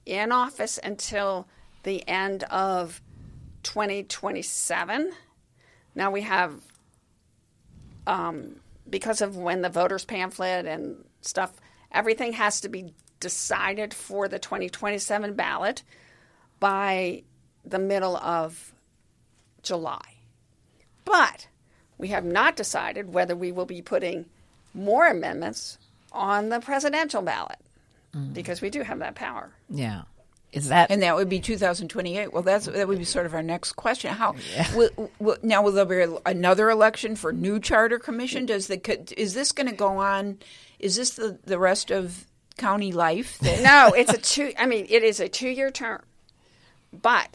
in office until the end of 2027. Now we have, because of when the voters pamphlet and stuff, everything has to be decided for the 2027 ballot by the middle of July. But we have not decided whether we will be putting more amendments on the presidential ballot, because we do have that power. Yeah. And that would be 2028. Well, that would be sort of our next question. How will there be another election for new charter commission? Is this going to go on? Is this the rest of county life? No, it is a 2-year term, but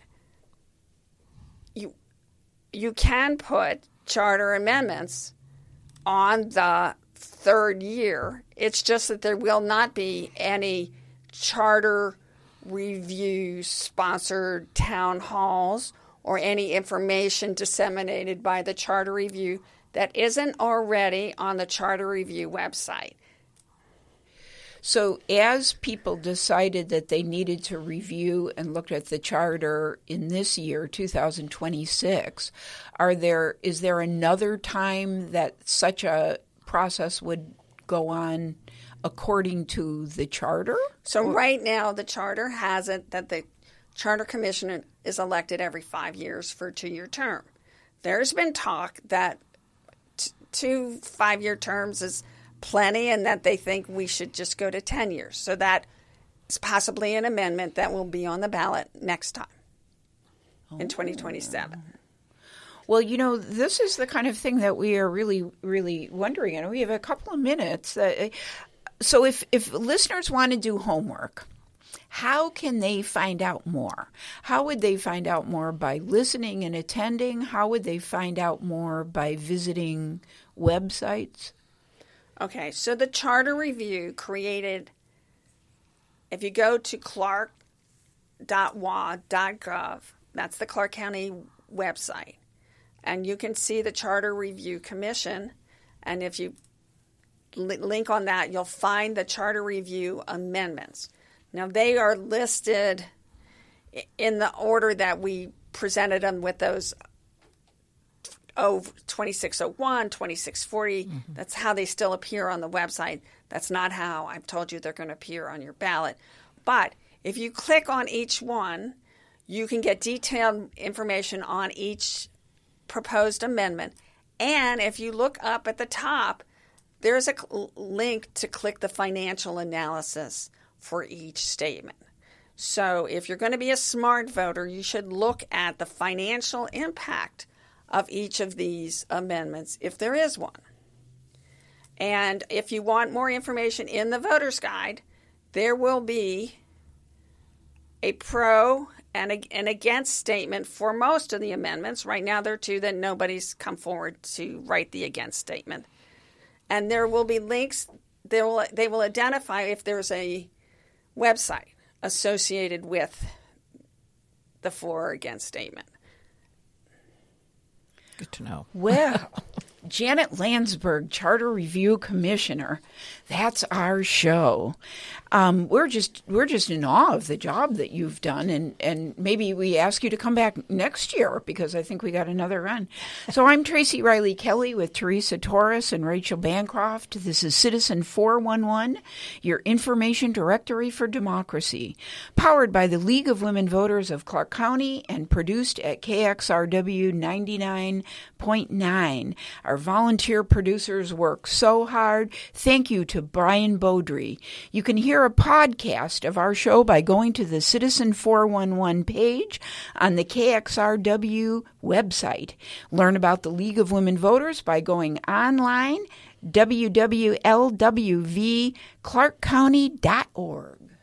you can put charter amendments on the 3rd year. It's just that there will not be any charter review sponsored town halls or any information disseminated by the charter review that isn't already on the charter review website. So as people decided that they needed to review and look at the charter in this year, 2026, is there another time that such a process would go on according to the charter? So right now the charter has it that the charter commission is elected every 5 years for a 2-year term. There's been talk that 2 5-year terms is plenty and that they think we should just go to 10 years. So that is possibly an amendment that will be on the ballot next time in 2027. Well, this is the kind of thing that we are really, really wondering. And we have a couple of minutes. So if listeners want to do homework, how can they find out more? How would they find out more by listening and attending? How would they find out more by visiting websites? Okay, so the Charter Review created, if you go to clark.wa.gov, that's the Clark County website, and you can see the Charter Review Commission, and if you link on that, you'll find the Charter Review amendments. Now, they are listed in the order that we presented them with those 2601, 2640. Mm-hmm. That's how they still appear on the website. That's not how I've told you they're going to appear on your ballot. But if you click on each one, you can get detailed information on each proposed amendment. And if you look up at the top, there's a link to click the financial analysis for each statement. So if you're going to be a smart voter, you should look at the financial impact of each of these amendments, if there is one. And if you want more information in the voter's guide, there will be a pro and against statement for most of the amendments. Right now, there are 2 that nobody's come forward to write the against statement. And there will be links. They will identify if there's a website associated with the for or against statement. Good to know. Well, Janet Landsberg, Charter Review Commissioner. That's our show. We're just in awe of the job that you've done, and maybe we ask you to come back next year because I think we got another run. So I'm Tracy Riley Kelly with Teresa Torres and Rachel Bancroft. This is Citizen 411, your information directory for democracy, powered by the League of Women Voters of Clark County and produced at KXRW 99.9. Our volunteer producers work so hard. Thank you to Brian Beaudry. You can hear a podcast of our show by going to the Citizen 411 page on the KXRW website. Learn about the League of Women Voters by going online, www.lwvclarkcounty.org.